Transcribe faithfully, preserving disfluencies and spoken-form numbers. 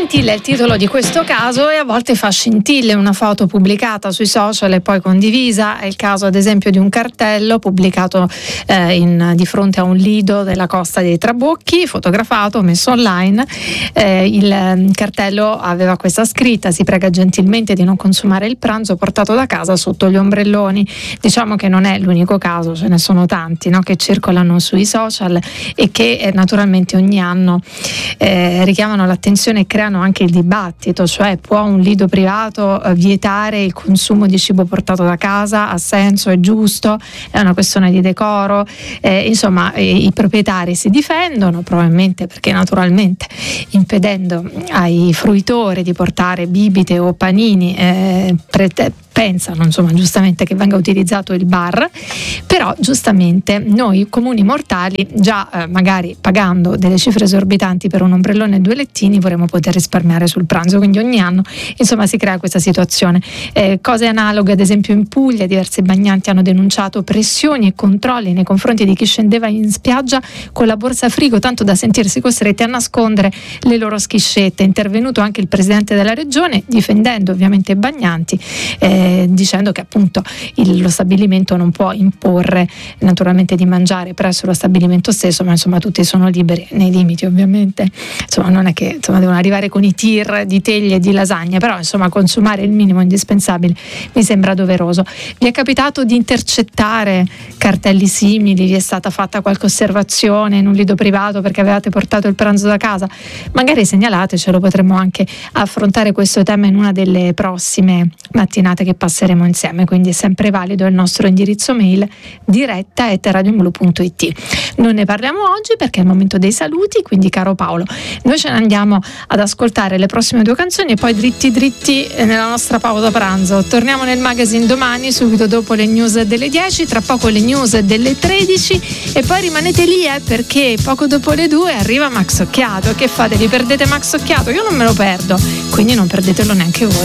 scintille è il titolo di questo caso, e a volte fa scintille una foto pubblicata sui social e poi condivisa. È il caso ad esempio di un cartello pubblicato eh, in, di fronte a un lido della costa dei Trabocchi, fotografato, messo online. Eh, il cartello aveva questa scritta: si prega gentilmente di non consumare il pranzo portato da casa sotto gli ombrelloni. Diciamo che non è l'unico caso, ce ne sono tanti, no, che circolano sui social e che eh, naturalmente ogni anno eh, richiamano l'attenzione e creano anche il dibattito, cioè può un lido privato eh, vietare il consumo di cibo portato da casa? Ha senso? È giusto? È una questione di decoro? Eh, insomma, eh, i proprietari si difendono, probabilmente perché naturalmente impedendo ai fruitori di portare bibite o panini eh, prete- pensano insomma giustamente che venga utilizzato il bar, però giustamente noi comuni mortali già eh, magari pagando delle cifre esorbitanti per un ombrellone e due lettini vorremmo poter risparmiare sul pranzo, quindi ogni anno insomma si crea questa situazione. Eh, cose analoghe ad esempio in Puglia, diversi bagnanti hanno denunciato pressioni e controlli nei confronti di chi scendeva in spiaggia con la borsa frigo, tanto da sentirsi costretti a nascondere le loro schiscette. È intervenuto anche il presidente della regione difendendo ovviamente i bagnanti, eh, dicendo che appunto il, lo stabilimento non può imporre naturalmente di mangiare presso lo stabilimento stesso, ma insomma tutti sono liberi nei limiti ovviamente, insomma non è che insomma devono arrivare con i tir di teglie e di lasagne, però insomma consumare il minimo indispensabile mi sembra doveroso. Vi è capitato di intercettare cartelli simili? Vi è stata fatta qualche osservazione in un lido privato perché avevate portato il pranzo da casa? Magari segnalatecelo, potremmo anche affrontare questo tema in una delle prossime mattinate che passeremo insieme, quindi è sempre valido il nostro indirizzo mail diretta chiocciola radiomulu punto it. Non ne parliamo oggi perché è il momento dei saluti, quindi caro Paolo noi ce ne andiamo ad ascoltare le prossime due canzoni e poi dritti dritti nella nostra pausa pranzo. Torniamo nel magazine domani subito dopo le news delle dieci, tra poco le news delle tredici e poi rimanete lì eh, perché poco dopo le due arriva Max Occhiato. Che fate? Vi perdete Max Occhiato? Io non me lo perdo, quindi non perdetelo neanche voi.